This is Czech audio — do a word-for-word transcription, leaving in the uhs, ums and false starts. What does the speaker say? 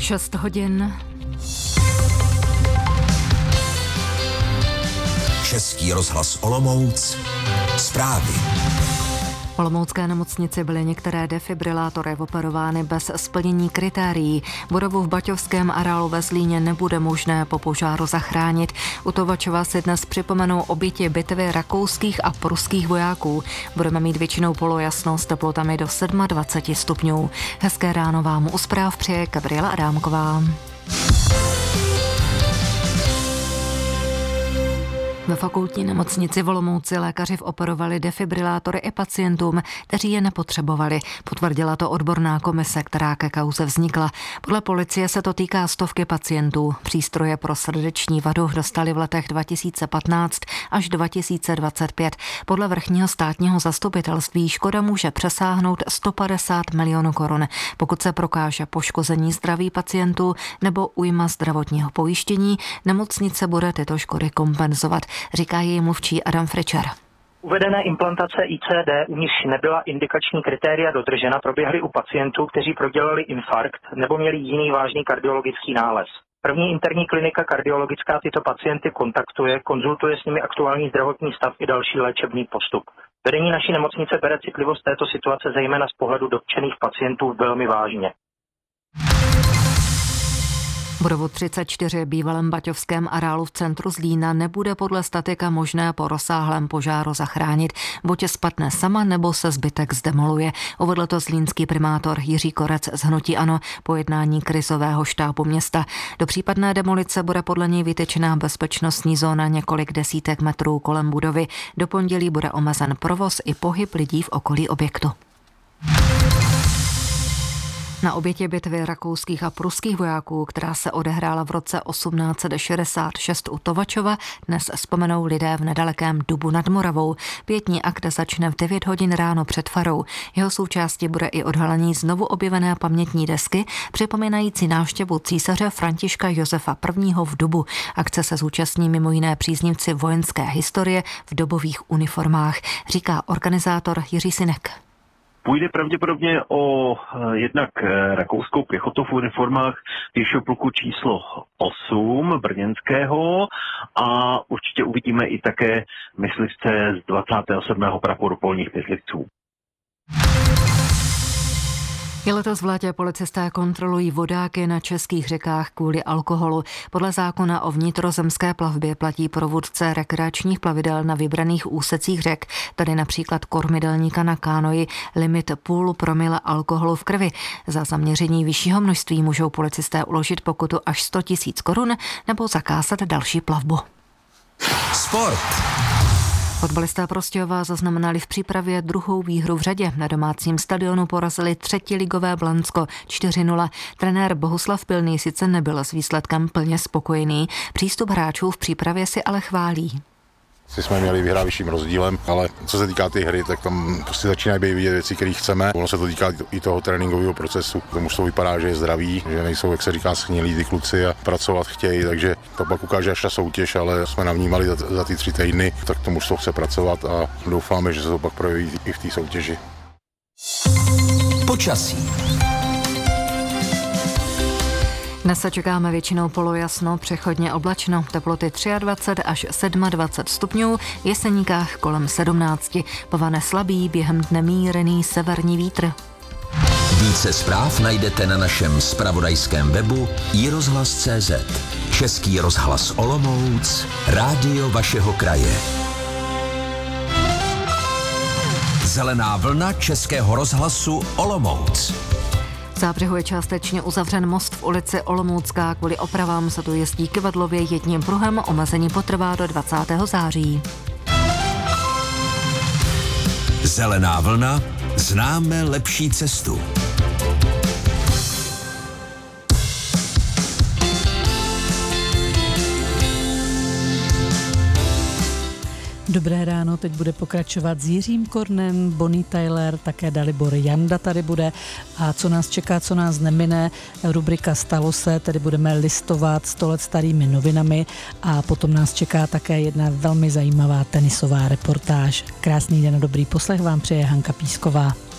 šest hodin. Český rozhlas Olomouc. Zprávy. V olomoucké nemocnici byly některé defibrilátory operovány bez splnění kritérií. Budovu v Baťovském areálu ve Zlíně nebude možné po požáru zachránit. U Tovačova si dnes připomenou oběti bitvy rakouských a pruských vojáků. Budeme mít většinou polojasno s teplotami do dvacet sedm stupňů. Hezké ráno vám u zpráv přeje Gabriela Adámková. Ve fakultní nemocnici v Olomouci lékaři operovali defibrilátory i pacientům, kteří je nepotřebovali. Potvrdila to odborná komise, která ke kauze vznikla. Podle policie se to týká stovky pacientů. Přístroje pro srdeční vadu dostali v letech dva tisíce patnáct až dva tisíce dvacet pět. Podle vrchního státního zastupitelství škoda může přesáhnout sto padesát milionů korun, pokud se prokáže poškození zdraví pacientů nebo újma zdravotního pojištění. Nemocnice bude tyto škody kompenzovat, říká její mluvčí Adam Fričer. Uvedené implantace I C D, u nichž nebyla indikační kritéria dodržena, proběhly u pacientů, kteří prodělali infarkt nebo měli jiný vážný kardiologický nález. První interní klinika kardiologická tyto pacienty kontaktuje, konzultuje s nimi aktuální zdravotní stav i další léčebný postup. Vedení naší nemocnice bere citlivost této situace zejména z pohledu dotčených pacientů velmi vážně. Budovu třicet čtyři bývalém baťovském areálu v centru Zlína nebude podle statika možné po rozsáhlém požáru zachránit. Buď spadne sama, nebo se zbytek zdemoluje. Uvedl to zlínský primátor Jiří Korec z hnutí ANO po jednání krizového štábu města. Do případné demolice bude podle něj vytyčená bezpečnostní zóna několik desítek metrů kolem budovy. Do pondělí bude omezen provoz i pohyb lidí v okolí objektu. Na obětě bitvy rakouských a pruských vojáků, která se odehrála v roce osmnáct set šedesát šest u Tovačova, dnes vzpomenou lidé v nedalekém Dubu nad Moravou. Pětní akt začne v devět hodin ráno před farou. Jeho součástí bude i odhalení znovu objevené pamětní desky, připomínající návštěvu císaře Františka Josefa I. v Dubu. Akce se zúčastní mimo jiné příznivci vojenské historie v dobových uniformách, říká organizátor Jiří Sinek. Půjde pravděpodobně o jednak rakouskou pěchotu v uniformách pěšího pluku číslo osm brněnského a určitě uvidíme i také myslivce z dvacátého sedmého praporu polních myslivců. I letos v létě policisté kontrolují vodáky na českých řekách kvůli alkoholu. Podle zákona o vnitrozemské plavbě platí pro vůdce rekreačních plavidel na vybraných úsecích řek, tady například kormidelníka na kánoji, limit půl promile alkoholu v krvi. Za zaměření vyššího množství můžou policisté uložit pokutu až sto tisíc korun nebo zakázat další plavbu. Sport. Fotbalisté Prostějova zaznamenali v přípravě druhou výhru v řadě. Na domácím stadionu porazili třetiligové Blansko čtyři nula. Trenér Bohuslav Pilný sice nebyl s výsledkem plně spokojený. Přístup hráčů v přípravě si ale chválí. Si jsme měli vyhrát vyšším rozdílem, ale co se týká té hry, tak tam prostě začínají být vidět věci, které chceme. Ono se to týká i toho tréninkového procesu. To mužstvo vypadá, že je zdravý, že nejsou, jak se říká, schnilí ty kluci a pracovat chtějí, takže to pak ukáže až ta soutěž, ale jsme navnímali za, za ty tři týdny, tak to mužstvo chce pracovat a doufáme, že se to pak projeví i v té soutěži. Počasí. Dnes se čekáme většinou polojasno, přechodně oblačno, teploty dvacet tři až dvacet sedm stupňů, v Jeseníkách kolem sedmnáct. Povane slabý, během dne mírný severní vítr. Více zpráv najdete na našem zpravodajském webu i rozhlas tečka cé zet. Český rozhlas Olomouc, rádio vašeho kraje. Zelená vlna Českého rozhlasu Olomouc. V Zábřehu je částečně uzavřen most v ulici Olomoucká. Kvůli opravám se tu jezdí kyvadlově jedním pruhem, omezení potrvá do dvacátého září. Zelená vlna, známe lepší cestu. Dobré ráno, teď bude pokračovat s Jiřím Kornem, Bonnie Tyler, také Dalibor Janda tady bude. A co nás čeká, co nás nemine, rubrika Stalo se, tedy budeme listovat sto let starými novinami a potom nás čeká také jedna velmi zajímavá tenisová reportáž. Krásný den a dobrý poslech vám přeje Hanka Písková.